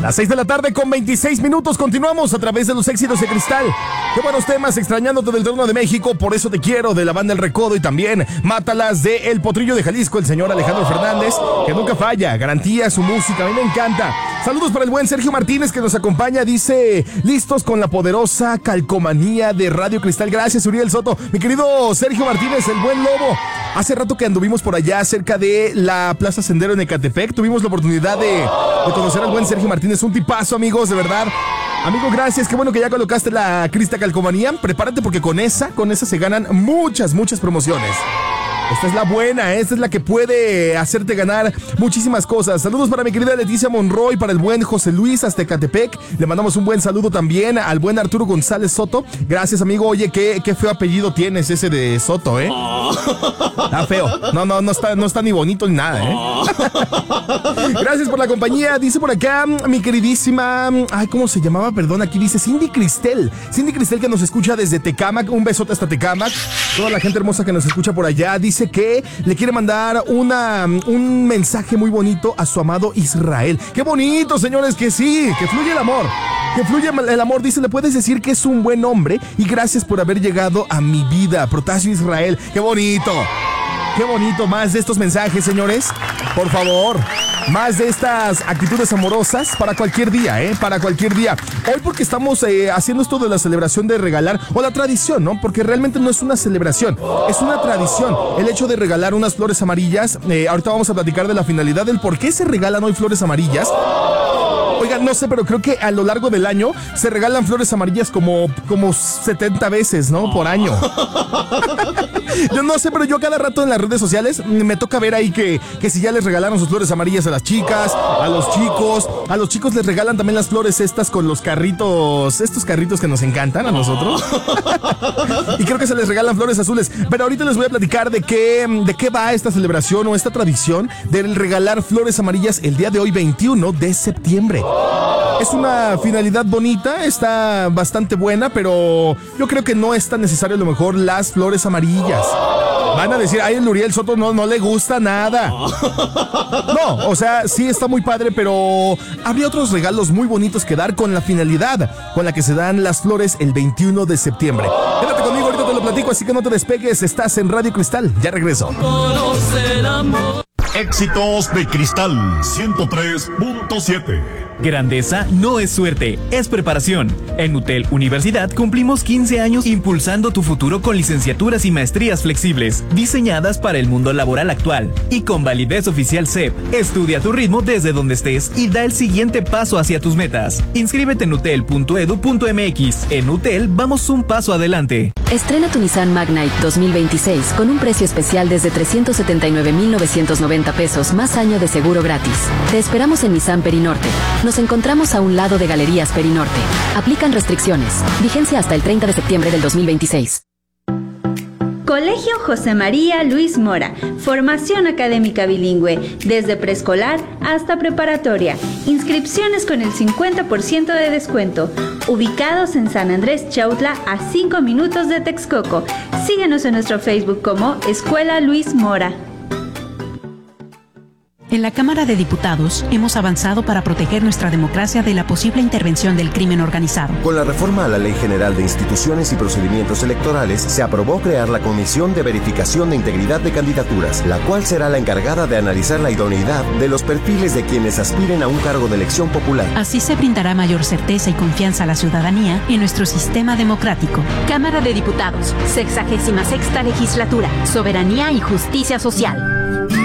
Las 6 de la tarde con 26 minutos. Continuamos a través de los éxitos de Cristal. Qué buenos temas, extrañándote del Trono de México. Por eso te quiero, de la banda El Recodo. Y también Mátalas de El Potrillo de Jalisco, el señor Alejandro Fernández, que nunca falla, garantía su música. A mí me encanta. Saludos para el buen Sergio Martínez, que nos acompaña. Dice, listos con la poderosa calcomanía de Radio Cristal. Gracias, Uriel Soto. Mi querido Sergio Martínez, el buen lobo. Hace rato que anduvimos por allá cerca de la Plaza Sendero en Ecatepec. Tuvimos la oportunidad de conocer al buen Sergio Martínez. Un tipazo, amigos, de verdad. Amigo, gracias. Qué bueno que ya colocaste la Crista Calcomanía. Prepárate porque con esa se ganan muchas promociones. Esta es la buena, esta es la que puede hacerte ganar muchísimas cosas. Saludos para mi querida Leticia Monroy, para el buen José Luis hasta Ecatepec. Le mandamos un buen saludo también al buen Arturo González Soto. Gracias, amigo. Oye, qué feo apellido tienes ese de Soto, ¿eh? Está feo. No está ni bonito ni nada, ¿eh? Gracias por la compañía. Dice por acá mi queridísima... Ay, ¿cómo se llamaba? Perdón, aquí dice Cindy Cristel. Cindy Cristel, que nos escucha desde Tecámac. Un besote hasta Tecámac. Toda la gente hermosa que nos escucha por allá. Dice que le quiere mandar un mensaje muy bonito a su amado Israel. ¡Qué bonito, señores! Que sí, que fluye el amor. Que fluye el amor. Dice, le puedes decir que es un buen hombre y gracias por haber llegado a mi vida. Protasio Israel. ¡Qué bonito! ¡Qué bonito! Más de estos mensajes, señores. Por favor. Más de estas actitudes amorosas para cualquier día, para cualquier día. Hoy porque estamos haciendo esto de la celebración de regalar, o la tradición, ¿no? Porque realmente no es una celebración, es una tradición. El hecho de regalar unas flores amarillas, ahorita vamos a platicar de la finalidad del por qué se regalan hoy flores amarillas. Oigan, no sé, pero creo que a lo largo del año se regalan flores amarillas como 70 veces, ¿no? Por año. Yo no sé, pero yo cada rato en las redes sociales me toca ver ahí que si ya les regalaron sus flores amarillas a las chicas, a los chicos les regalan también las flores estas con los carritos, estos carritos que nos encantan a nosotros. Y creo que se les regalan flores azules. Pero ahorita les voy a platicar de qué va esta celebración o esta tradición del regalar flores amarillas el día de hoy, 21 de septiembre. Es una finalidad bonita, está bastante buena, pero yo creo que no es tan necesario a lo mejor las flores amarillas. Van a decir, ay, el Uriel Soto no le gusta nada. No, o sea, sí está muy padre, pero habría otros regalos muy bonitos que dar con la finalidad con la que se dan las flores el 21 de septiembre. Quédate conmigo, ahorita te lo platico, así que no te despegues. Estás en Radio Cristal, ya regreso. Éxitos de Cristal 103.7. Grandeza no es suerte, es preparación. En Nutel Universidad cumplimos 15 años impulsando tu futuro con licenciaturas y maestrías flexibles, diseñadas para el mundo laboral actual y con validez oficial CEP. Estudia a tu ritmo desde donde estés y da el siguiente paso hacia tus metas. Inscríbete en nutel.edu.mx. En Nutel vamos un paso adelante. Estrena tu Nissan Magnite 2026 con un precio especial desde 379,990 pesos más año de seguro gratis. Te esperamos en Nissan Perinorte. Nos encontramos a un lado de Galerías Perinorte. Aplican restricciones. Vigencia hasta el 30 de septiembre del 2026. Colegio José María Luis Mora. Formación académica bilingüe, desde preescolar hasta preparatoria. Inscripciones con el 50% de descuento. Ubicados en San Andrés Chautla, a 5 minutos de Texcoco. Síguenos en nuestro Facebook como Escuela Luis Mora. En la Cámara de Diputados hemos avanzado para proteger nuestra democracia de la posible intervención del crimen organizado. Con la reforma a la Ley General de Instituciones y Procedimientos Electorales, se aprobó crear la Comisión de Verificación de Integridad de Candidaturas, la cual será la encargada de analizar la idoneidad de los perfiles de quienes aspiren a un cargo de elección popular. Así se brindará mayor certeza y confianza a la ciudadanía en nuestro sistema democrático. Cámara de Diputados, 66ª Legislatura, Soberanía y Justicia Social.